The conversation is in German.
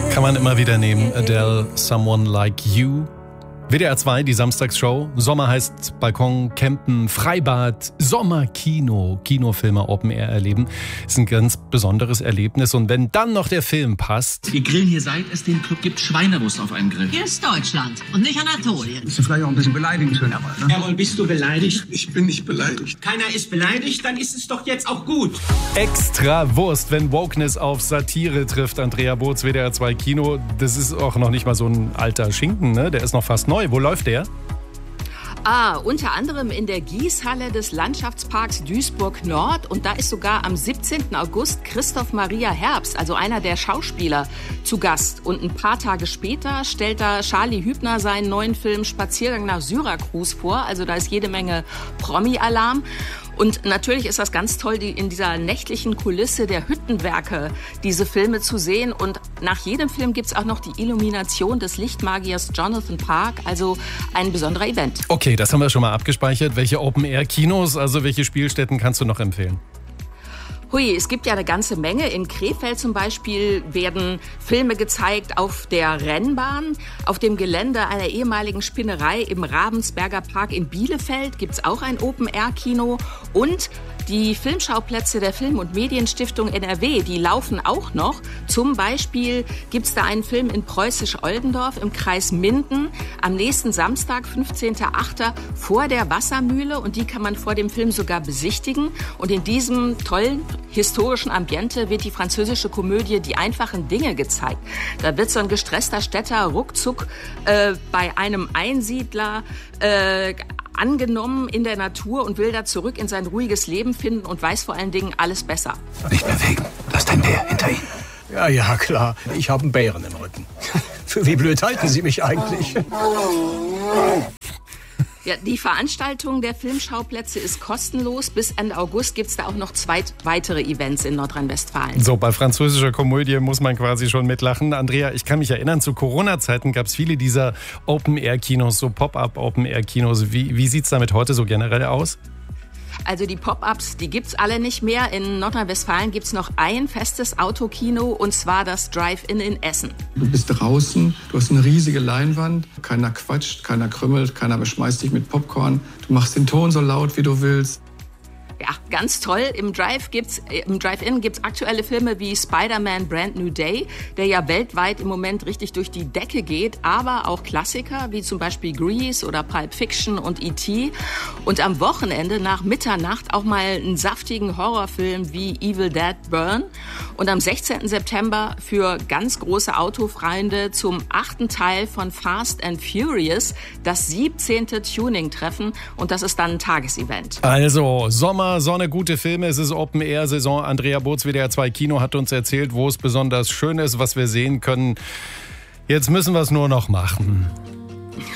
Kann man immer wieder nehmen. Adele, Someone Like You. WDR 2, die Samstagsshow. Sommer heißt Balkon, Campen, Freibad, Sommerkino, Kinofilme Open Air erleben. Ist ein ganz besonderes Erlebnis. Und wenn dann noch der Film passt. Wir grillen hier, seit es den Club gibt, Schweinebrust auf einem Grill. Hier ist Deutschland und nicht Anatolien. Ist vielleicht auch ein bisschen beleidigend für Jawohl, ne? Jawohl, bist du beleidigt? Ich bin nicht beleidigt. Keiner ist beleidigt, dann ist es doch jetzt auch gut. Extra Wurst, wenn Wokeness auf Satire trifft. Andrea Boots, WDR 2 Kino. Das ist auch noch nicht mal so ein alter Schinken, ne? Der ist noch fast neu. Wo läuft der? Unter anderem in der Gießhalle des Landschaftsparks Duisburg-Nord. Und da ist sogar am 17. August Christoph Maria Herbst, also einer der Schauspieler, zu Gast. Und ein paar Tage später stellt da Charlie Hübner seinen neuen Film Spaziergang nach Syrakus vor. Also da ist jede Menge Promi-Alarm. Und natürlich ist das ganz toll, in dieser nächtlichen Kulisse der Hüttenwerke diese Filme zu sehen. Und nach jedem Film gibt's auch noch die Illumination des Lichtmagiers Jonathan Park. Also ein besonderer Event. Okay, das haben wir schon mal abgespeichert. Welche Open-Air-Kinos, also welche Spielstätten kannst du noch empfehlen? Hui, es gibt ja eine ganze Menge. In Krefeld zum Beispiel werden Filme gezeigt auf der Rennbahn. Auf dem Gelände einer ehemaligen Spinnerei im Ravensberger Park in Bielefeld gibt's auch ein Open-Air-Kino. Und die Filmschauplätze der Film- und Medienstiftung NRW, die laufen auch noch. Zum Beispiel gibt's da einen Film in Preußisch-Oldendorf im Kreis Minden am nächsten Samstag, 15.08. vor der Wassermühle. Und die kann man vor dem Film sogar besichtigen. Und in diesem tollen historischen Ambiente wird die französische Komödie Die einfachen Dinge gezeigt. Da wird so ein gestresster Städter ruckzuck bei einem Einsiedler angenommen in der Natur und will da zurück in sein ruhiges Leben finden und weiß vor allen Dingen alles besser. Nicht bewegen. Das ist ein Bär hinter Ihnen. Ja, klar. Ich habe einen Bären im Rücken. Für wie blöd halten Sie mich eigentlich? Ja, die Veranstaltung der Filmschauplätze ist kostenlos. Bis Ende August gibt's da auch noch 2 weitere Events in Nordrhein-Westfalen. So, bei französischer Komödie muss man quasi schon mitlachen. Andrea, ich kann mich erinnern, zu Corona-Zeiten gab's viele dieser Open-Air-Kinos, so Pop-up-Open-Air-Kinos. Wie sieht's damit heute so generell aus? Also die Pop-ups, die gibt's alle nicht mehr. In Nordrhein-Westfalen gibt's noch ein festes Autokino, und zwar das Drive-In in Essen. Du bist draußen, du hast eine riesige Leinwand, keiner quatscht, keiner krümmelt, keiner beschmeißt dich mit Popcorn. Du machst den Ton so laut, wie du willst. Ja, ganz toll. Im Drive-In gibt's aktuelle Filme wie Spider-Man Brand New Day, der ja weltweit im Moment richtig durch die Decke geht, aber auch Klassiker wie zum Beispiel Grease oder Pulp Fiction und E.T. Und am Wochenende nach Mitternacht auch mal einen saftigen Horrorfilm wie Evil Dead Burn. Und am 16. September für ganz große Autofreunde zum 8. Teil von Fast and Furious, das 17. Tuning-Treffen. Und das ist dann ein Tagesevent. Also, Sommer, Sonne, gute Filme, es ist Open-Air-Saison. Andrea Boots, WDR 2 Kino, hat uns erzählt, wo es besonders schön ist, was wir sehen können. Jetzt müssen wir es nur noch machen.